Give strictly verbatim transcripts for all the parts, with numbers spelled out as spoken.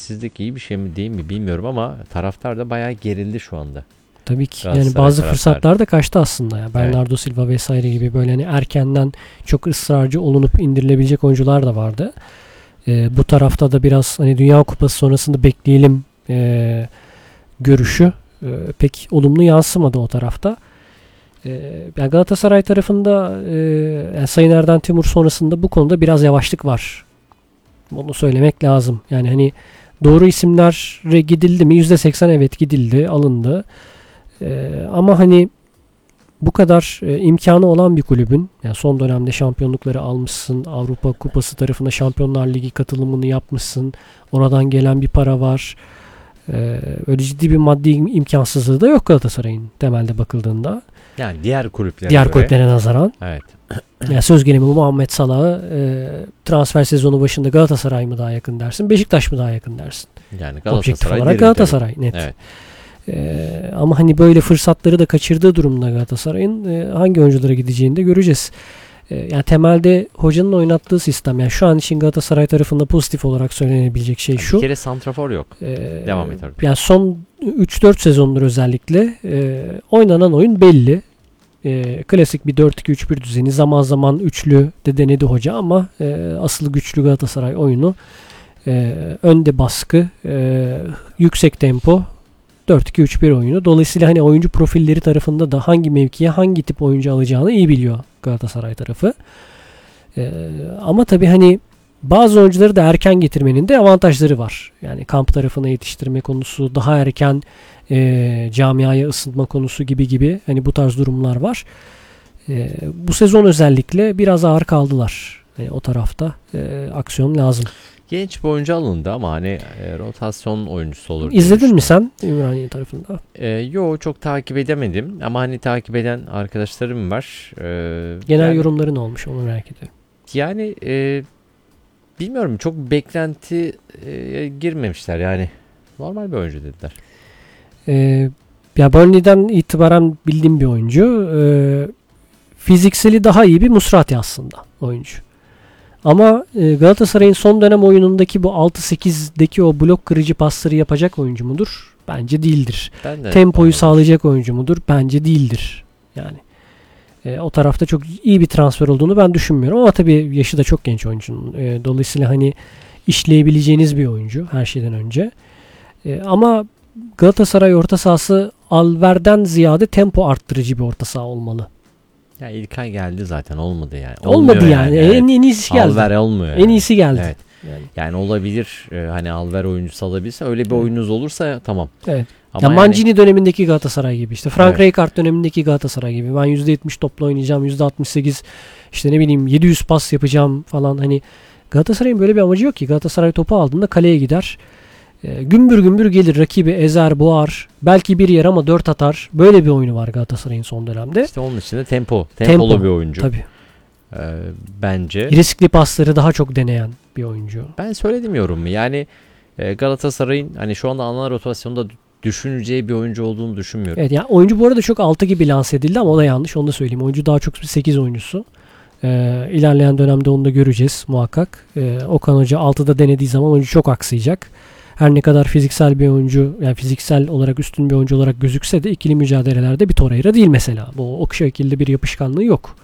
belirsizlik iyi bir şey mi değil mi bilmiyorum ama taraftar da bayağı gerildi şu anda. Tabii ki yani bazı taraftar. Fırsatlar da kaçtı aslında. Yani Bernardo evet. Silva vesaire gibi böyle hani erkenden çok ısrarcı olunup indirilebilecek oyuncular da vardı. Ee, bu tarafta da biraz hani Dünya Kupası sonrasında bekleyelim e, görüşü e, pek olumlu yansımadı o tarafta. E, yani Galatasaray tarafında e, yani Sayın Erden Timur sonrasında bu konuda biraz yavaşlık var. Bunu söylemek lazım. Yani hani doğru isimlere gidildi mi? yüzde seksen evet gidildi, alındı. Ee, ama hani bu kadar e, imkanı olan bir kulübün, yani son dönemde şampiyonlukları almışsın, Avrupa Kupası tarafında Şampiyonlar Ligi katılımını yapmışsın, oradan gelen bir para var. Ee, öyle ciddi bir maddi imkansızlığı da yok Galatasaray'ın temelde bakıldığında. Yani diğer kulüplere Diğer göre. kulüplere nazaran. Evet. Yani söz gelimi Muhammed Salah'ı e, transfer sezonu başında Galatasaray mı daha yakın dersin, Beşiktaş mı daha yakın dersin? Yani Galatasaray. Objektif olarak Galatasaray net. Evet. Ee, ama hani böyle fırsatları da kaçırdığı durumda Galatasaray'ın e, hangi oyunculara gideceğini de göreceğiz. E, yani temelde hocanın oynattığı sistem, yani şu an için Galatasaray tarafında pozitif olarak söylenebilecek şey şu. Bir kere santrafor yok. E, Devam et artık. Yani son üç dört sezondur özellikle e, oynanan oyun belli. E, klasik bir dört iki üç bir düzeni, zaman zaman üçlü de denedi hoca ama e, asıl güçlü Galatasaray oyunu e, önde baskı, e, yüksek tempo, dört iki üç bir oyunu. Dolayısıyla hani oyuncu profilleri tarafında da hangi mevkiye hangi tip oyuncu alacağını iyi biliyor Galatasaray tarafı. Ee, ama tabii hani bazı oyuncuları da erken getirmenin de avantajları var. Yani kamp tarafına yetiştirme konusu, daha erken e, camiaya ısınma konusu gibi gibi hani bu tarz durumlar var. E, bu sezon özellikle biraz ağır kaldılar. E, o tarafta e, aksiyon lazım. Genç bir oyuncu alındı ama hani e, rotasyon oyuncusu olur. İzledin mi sen Ümraniye tarafında? E, yo çok takip edemedim ama hani takip eden arkadaşlarım var. E, Genel yani, yorumları ne olmuş onu merak ediyorum. Yani e, bilmiyorum, çok beklenti e, girmemişler yani. Normal bir oyuncu dediler. E, ya Burnley'den itibaren bildiğim bir oyuncu. E, fizikseli daha iyi bir Musrati aslında oyuncu. Ama Galatasaray'ın son dönem oyunundaki bu altı sekizdeki o blok kırıcı pasları yapacak oyuncu mudur? Bence değildir. De Tempoyu sağlayacak oyuncu mudur? Bence değildir. Yani e, o tarafta çok iyi bir transfer olduğunu ben düşünmüyorum. Ama tabii yaşı da çok genç oyuncunun. E, dolayısıyla hani işleyebileceğiniz bir oyuncu her şeyden önce. E, ama Galatasaray orta sahası Alver'den ziyade tempo arttırıcı bir orta saha olmalı. Ya İlkay geldi zaten, olmadı yani. Olmadı olmuyor yani. yani. En, en iyisi geldi. Alver olmuyor. Yani. En iyisi geldi. Evet. Yani. yani olabilir. E, hani Alver oyuncusu alabilse, öyle bir evet. oyununuz olursa tamam. Evet. Ama ya yani... Mancini dönemindeki Galatasaray gibi işte. Frank evet. Rijkaard dönemindeki Galatasaray gibi. Ben yüzde yetmiş topla oynayacağım. yüzde altmış sekiz işte ne bileyim yedi yüz pas yapacağım falan. Hani Galatasaray'ın böyle bir amacı yok ki. Galatasaray topu aldığında kaleye gider. E, gümbür gümbür gelir. Rakibi ezer, boğar. Belki bir yer ama dört atar. Böyle bir oyunu var Galatasaray'ın son dönemde. İşte onun için de tempo. Tempolu tempo, bir oyuncu. Tabii. Ee, bence. Riskli pasları daha çok deneyen bir oyuncu. Ben söyledim yorumu. Yani e, Galatasaray'ın hani şu anda ana rotasyonda düşüneceği bir oyuncu olduğunu düşünmüyorum. Evet, yani oyuncu bu arada çok altı gibi lanse edildi ama o da yanlış. Onu da söyleyeyim. Oyuncu daha çok bir sekiz oyuncusu. Ee, ilerleyen dönemde onu da göreceğiz muhakkak. Ee, Okan Hoca altıda denediği zaman oyuncu çok aksayacak. Her ne kadar fiziksel bir oyuncu, yani fiziksel olarak üstün bir oyuncu olarak gözükse de ikili mücadelelerde bir Torreira değil mesela. Bu o şekilde bir yapışkanlığı yok.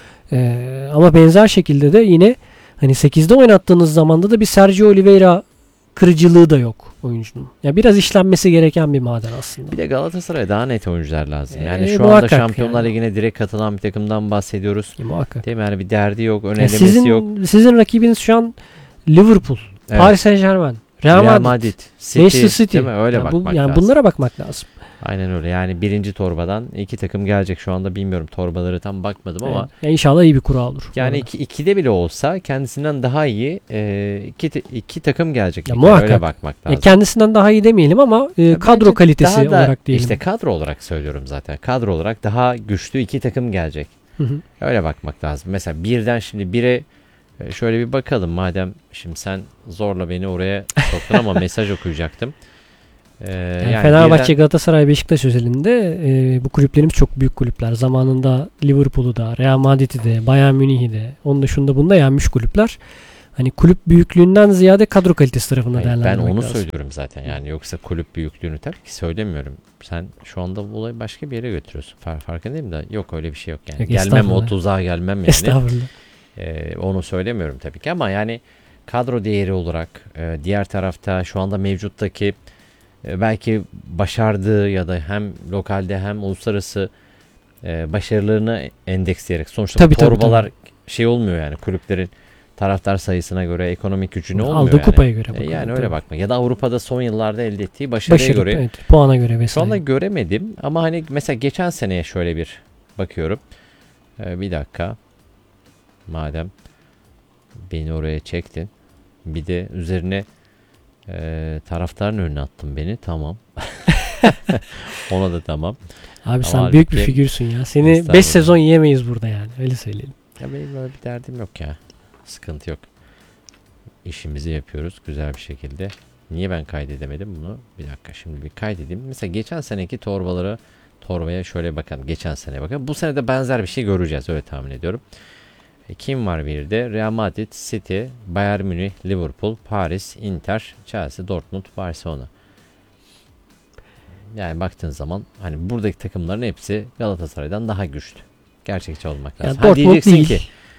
Ee, ama benzer şekilde de yine hani sekizde oynattığınız zamanda da bir Sergio Oliveira kırıcılığı da yok oyuncunun. Ya biraz işlenmesi gereken bir maden aslında. Bir de Galatasaray'a daha net oyuncular lazım. Yani ee, şu anda Şampiyonlar Ligi'ne yani. direkt katılan bir takımdan bahsediyoruz. E, muhakkak. Değil mi? Yani bir derdi yok, önelemesi sizin, yok. Sizin rakibiniz şu an Liverpool, evet. Paris Saint-Germain, Real, Real Madrid, City, Manchester City. Değil mi? Öyle yani bakmak bu, yani lazım. Bunlara bakmak lazım. Aynen öyle. Yani birinci torbadan iki takım gelecek. Şu anda bilmiyorum, torbaları tam bakmadım ama. Evet. Yani inşallah iyi bir kura olur. Yani iki, ikide bile olsa kendisinden daha iyi e, iki, iki takım gelecek. Ya muhakkak. Öyle bakmak lazım. Ya kendisinden daha iyi demeyelim ama e, kadro kalitesi da, olarak diyelim. İşte kadro olarak söylüyorum zaten. Kadro olarak daha güçlü iki takım gelecek. Hı hı. Öyle bakmak lazım. Mesela birden şimdi bire şöyle bir bakalım. Madem şimdi sen zorla beni oraya soktun ama mesaj okuyacaktım. Ee, yani yani Fenerbahçe, birden... Galatasaray, Beşiktaş özelinde e, bu kulüplerimiz çok büyük kulüpler. Zamanında Liverpool'u da, Real Madrid'i de, Bayern Münih'i de, onu da şunda bunda yenmiş kulüpler. hani kulüp büyüklüğünden ziyade kadro kalitesi tarafında Hayır, ben değerlendirmek onu lazım. söylüyorum zaten yani, yoksa kulüp büyüklüğünü tabii ki söylemiyorum. Sen şu anda bu olayı başka bir yere götürüyorsun. Far, farkındayım da yok, öyle bir şey yok yani. Yok, gelmem o tuzağa gelmem yani. Estağfurullah. Ee, onu söylemiyorum tabii ki ama yani kadro değeri olarak e, diğer tarafta şu anda mevcuttaki e, belki başardığı ya da hem lokalde hem uluslararası e, başarılarını endeksleyerek sonuçta Tabii, bu tabii, torbalar tabii. şey olmuyor yani, kulüplerin taraftar sayısına göre, ekonomik gücüne olmuyor Aldığı yani. kupaya göre E, bakıyor. yani öyle tabii. bakma. Ya da Avrupa'da son yıllarda elde ettiği başarıya Başarı, göre. evet, puana göre vesaire. Şu anda göremedim ama hani mesela geçen seneye şöyle bir bakıyorum. Ee, bir dakika. Madem beni oraya çektin. Bir de üzerine e, taraftarın önüne attın beni. Tamam. Ona da tamam. Abi Ama sen büyük bir halbuki- figürsün ya. Seni Estağfurullah. beş sezon yiyemeyiz burada yani. Öyle söyleyelim. Ya benim böyle bir derdim yok ya. Sıkıntı yok. İşimizi yapıyoruz güzel bir şekilde. Niye ben kaydedemedim bunu? Bir dakika, şimdi bir kaydedeyim. Mesela geçen seneki torbaları torbaya şöyle bakalım. Geçen sene bakalım. Bu sene de benzer bir şey göreceğiz. Öyle tahmin ediyorum. E, kim var bir de? Real Madrid, City, Bayern Münih, Liverpool, Paris, Inter, Chelsea, Dortmund, Barcelona. Yani baktığın zaman hani buradaki takımların hepsi Galatasaray'dan daha güçlü. Gerçekçi olmak Yani lazım. Ha, Dortmund diyeceksin değil. ki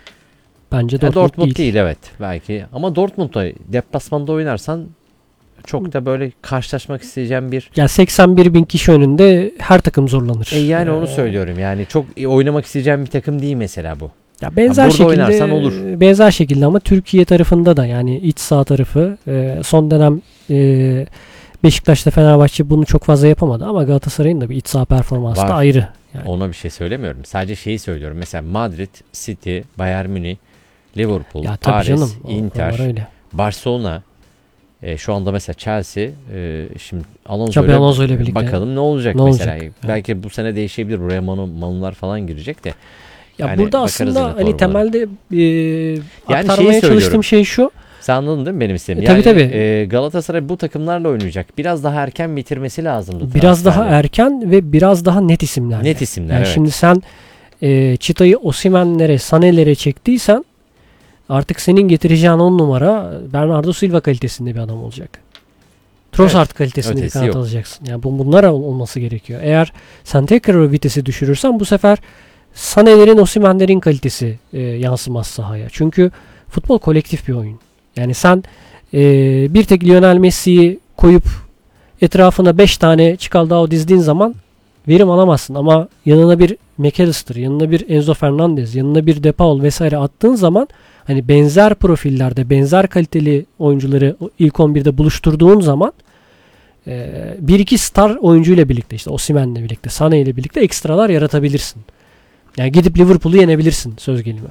Bence ya Dortmund, Dortmund değil. değil. Evet belki, ama Dortmund'da deplasmanda oynarsan çok da böyle karşılaşmak isteyeceğim bir Ya seksen bir bin kişi önünde her takım zorlanır. e yani Ee, onu söylüyorum yani, çok oynamak isteyeceğim bir takım değil mesela bu. Ya benzer Ha, burada şekilde oynarsan olur. benzer şekilde ama Türkiye tarafında da yani iç saha tarafı e, son dönem e, Beşiktaş'ta Fenerbahçe bunu çok fazla yapamadı ama Galatasaray'ın da bir iç saha performansı Var. da ayrı. Yani. Ona bir şey söylemiyorum. Sadece şeyi söylüyorum. Mesela Madrid, City, Bayern Münih, Liverpool, Ya tabii Paris, canım. o- Inter, onlar öyle. Barcelona, e, şu anda mesela Chelsea, e, şimdi Xabi Alonso'yla Alonso'yla birlikte. bakalım ne olacak Ne mesela. olacak? Belki bu sene değişebilir. Buraya Manu, Manular falan girecek de. Ya Yani burada bakarız aslında yine hani torbalara. temelde e, şeyi aktarmaya söylüyorum. çalıştığım şey şu. Sen anladın değil mi benim istediğim? E, tabii, yani, tabii. e, Galatasaray bu takımlarla oynayacak. Biraz daha erken bitirmesi lazımdı. Biraz daha transferleri. erken ve biraz daha net isimlerle. Net isimler, Yani evet. şimdi sen e, çıtayı Osimhen'lere, Sané'lere çektiysen artık senin getireceğin on numara Bernardo Silva kalitesinde bir adam olacak. Trossard Evet, kalitesinde bir ötesi kanat yok. alacaksın. Yani bu, bunlar ol- olması gerekiyor. Eğer sen tekrar o vitesi düşürürsen bu sefer Sané'lerin, Osimhen'lerin kalitesi e, yansımaz sahaya. Çünkü futbol kolektif bir oyun. Yani sen e, bir tek Lionel Messi'yi koyup etrafına beş tane Çikaldao dizdiğin zaman verim alamazsın. Ama yanına bir McAllister, yanına bir Enzo Fernandez, yanına bir De Paul vesaire attığın zaman hani benzer profillerde, benzer kaliteli oyuncuları ilk on birde buluşturduğun zaman e, bir iki star oyuncuyla birlikte, işte Osimhen'le birlikte, Sané ile birlikte ekstralar yaratabilirsin. Yani gidip Liverpool'u yenebilirsin söz gelimi.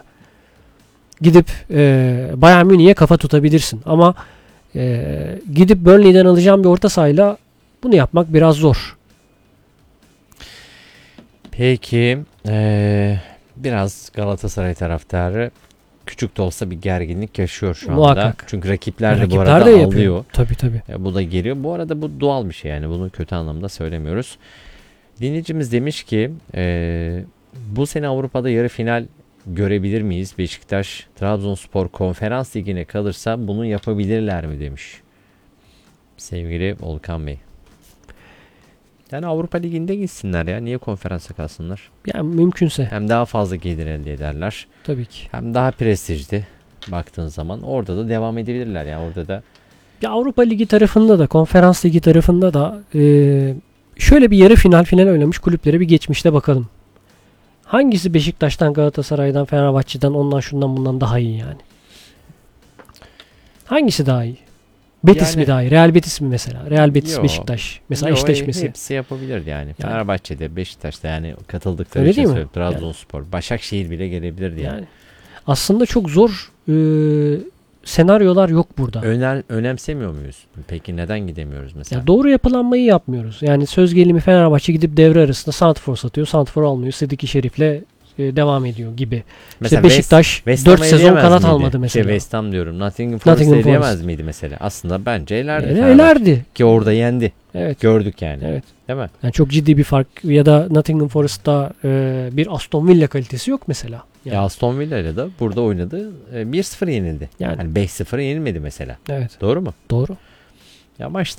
Gidip e, Bayern Münih'e kafa tutabilirsin. Ama e, gidip Burnley'den alacağım bir orta sahayla bunu yapmak biraz zor. Peki ee, biraz Galatasaray taraftarı küçük de olsa bir gerginlik yaşıyor şu anda. Muhakkak. Çünkü rakipler de bu Rakipler arada de alıyor. yapıyor. Tabii tabii. E, bu da geliyor. Bu arada bu doğal bir şey yani. Bunu kötü anlamda söylemiyoruz. Dinleyicimiz demiş ki e, bu sene Avrupa'da yarı final görebilir miyiz? Beşiktaş Trabzonspor Konferans Ligi'ne kalırsa bunu yapabilirler mi demiş. Sevgili Volkan Bey. Yani Avrupa Ligi'nde gitsinler ya. Niye konferansa kalsınlar? Yani mümkünse. Hem daha fazla gelir elde ederler. Tabii ki. Hem daha prestijli baktığın zaman. Orada da devam edebilirler. Yani orada da Ya Avrupa Ligi tarafında da, Konferans Ligi tarafında da e, şöyle bir yarı final final oynamış kulüplere bir geçmişte bakalım. Hangisi Beşiktaş'tan, Galatasaray'dan, Fenerbahçe'den, ondan şundan bundan daha iyi yani? Hangisi daha iyi? Betis Yani- mi daha iyi? Real Betis mi mesela? Real Betis, Yo. Beşiktaş. Mesela Yo, eşleşmesi. hepsi yapabilirdi yani. Fenerbahçe'de, Beşiktaş'ta yani katıldıkları Öyle için değil mi? söylüyorum. Trabzonspor, Başakşehir bile gelebilirdi yani. Yani aslında çok zor e, senaryolar yok burada. Öner, önemsemiyor muyuz? Peki neden gidemiyoruz mesela? Ya doğru yapılanmayı yapmıyoruz. Yani söz gelimi Fenerbahçe gidip devre arasında santrfor satıyor. Santrfor almıyor. Sidiki Şerif'le e, devam ediyor gibi. Mesela işte Beşiktaş West dört Ham'a sezon eleyemez kanat miydi? almadı mesela. Şey, West Ham diyorum. Nottingham Forest Nottingham eleyemez Forest. miydi mesela? Aslında bence elerdi. Yani Fenerbahçe. elerdi. Ki orada yendi. Evet. Gördük yani. Evet. Değil mi? Yani çok ciddi bir fark ya da Nottingham Forest'ta e, bir Aston Villa kalitesi yok mesela. Yani. Ya Aston Villa ile de burada oynadı. bir sıfır yenildi. Yani. Yani beş sıfır yenilmedi mesela. Evet. Doğru mu? Doğru. Ya maç